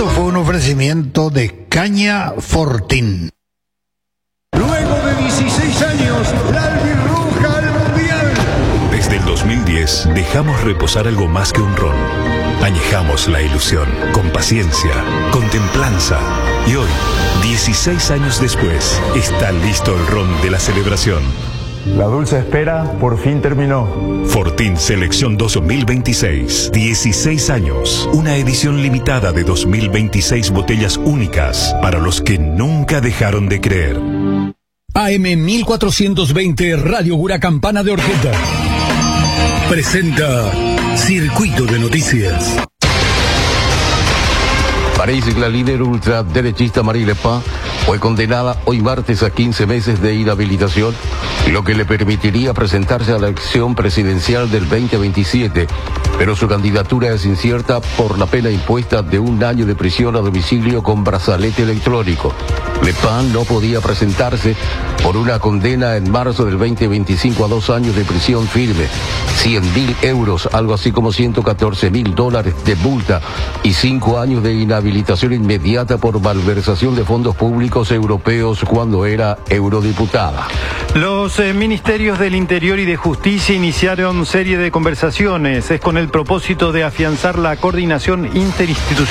Esto fue un ofrecimiento de Caña Fortín. Luego de 16 años, la albirroja al mundial. Desde el 2010 dejamos reposar algo más que un ron. Añejamos la ilusión, con paciencia, con templanza. Y hoy, 16 años después, está listo el ron de la celebración. La dulce espera por fin terminó. Fortín Selección 2026. 16 años. Una edición limitada de 2026 botellas únicas para los que nunca dejaron de creer. AM 1420 Radio Huracampana de Orqueta presenta Circuito de Noticias. Parece que la líder ultraderechista Marine Le Pen fue condenada hoy martes a 15 meses de inhabilitación, lo que le permitiría presentarse a la elección presidencial del 2027, pero su candidatura es incierta por la pena impuesta de 1 año de prisión a domicilio con brazalete electrónico. Le Pen no podía presentarse por una condena en marzo del 2025 a 2 años de prisión firme, 100.000 euros, algo así como $114.000 de multa y 5 años de inhabilitación inmediata por malversación de fondos públicos europeos cuando era eurodiputada. Los ministerios del Interior y de Justicia iniciaron serie de conversaciones. Es con el propósito de afianzar la coordinación interinstitucional